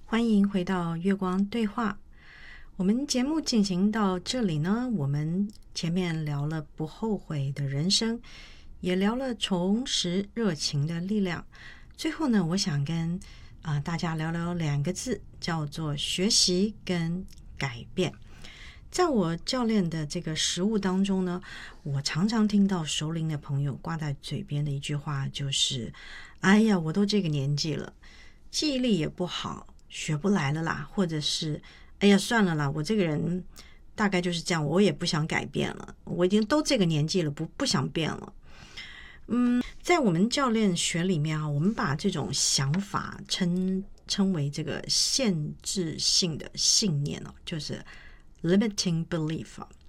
欢迎回到月光对话。我们节目进行到这里呢，我们前面聊了不后悔的人生，也聊了重拾热情的力量。最后呢，我想跟大家聊聊两个字，叫做学习跟改变。在我教练的这个实务当中呢，我常常听到熟龄的朋友挂在嘴边的一句话就是哎呀，我都这个年纪了，记忆力也不好，学不来了啦，或者是哎呀算了啦，我这个人大概就是这样，我也不想改变了，我已经都这个年纪了，不想变了。在我们教练学里面我们把这种想法称为这个限制性的信念就是 limiting belief